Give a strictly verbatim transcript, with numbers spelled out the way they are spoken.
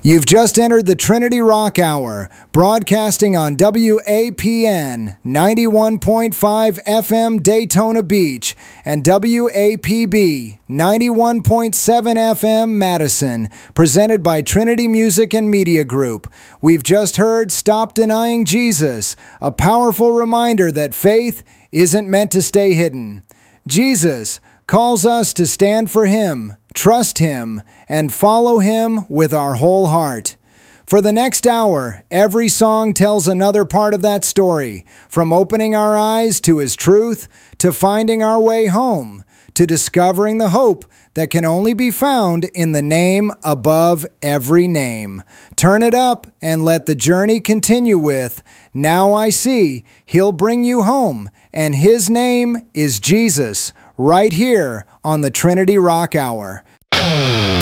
You've just entered the Trinity Rock Hour, broadcasting on W A P N ninety-one point five F M Daytona Beach and W A P B ninety-one point seven F M Madison, presented by Trinity Music and Media Group. We've just heard Stop Denying Jesus, a powerful reminder that faith isn't meant to stay hidden. Jesus calls us to stand for Him, trust Him, and follow Him with our whole heart. For the next hour, every song tells another part of that story, from opening our eyes to His truth, to finding our way home, to discovering the hope that can only be found in the name above every name. Turn it up and let the journey continue with, "Now I see He'll bring you home, and His name is Jesus," right here on the Trinity Rock Hour.